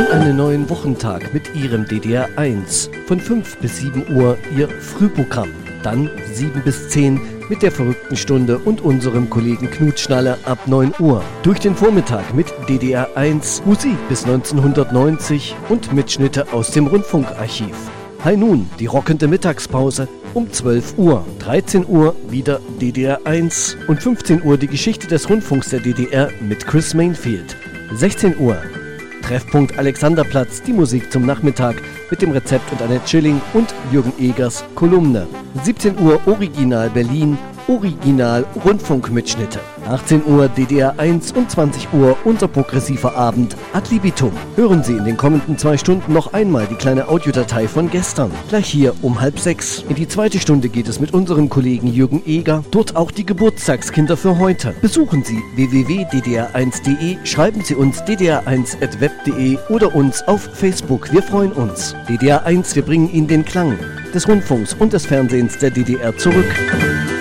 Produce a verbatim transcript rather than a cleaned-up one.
In einen neuen Wochentag mit Ihrem D D R eins. Von fünf bis sieben Uhr Ihr Frühprogramm. Dann sieben bis zehn mit der verrückten Stunde und unserem Kollegen Knut Schnalle ab neun Uhr. Durch den Vormittag mit D D R eins Musik bis neunzehnhundertneunzig und Mitschnitte aus dem Rundfunkarchiv. Hi nun, die rockende Mittagspause um zwölf Uhr. dreizehn Uhr wieder D D R eins und fünfzehn Uhr die Geschichte des Rundfunks der D D R mit Chris Mainfield. sechzehn Uhr Treffpunkt Alexanderplatz, die Musik zum Nachmittag mit dem Rezept und Annette Schilling und Jürgen Egers Kolumne. siebzehn Uhr Original Berlin, Original Rundfunkmitschnitte. achtzehn Uhr D D R eins und zwanzig Uhr unser progressiver Abend Ad libitum. Hören Sie in den kommenden zwei Stunden noch einmal die kleine Audiodatei von gestern. Gleich hier um halb sechs. In die zweite Stunde geht es mit unserem Kollegen Jürgen Eger. Dort auch die Geburtstagskinder für heute. Besuchen Sie w w w punkt d d r eins punkt d e, schreiben Sie uns d d r eins at web punkt d e oder uns auf Facebook. Wir freuen uns. D D R eins, wir bringen Ihnen den Klang des Rundfunks und des Fernsehens der D D R zurück.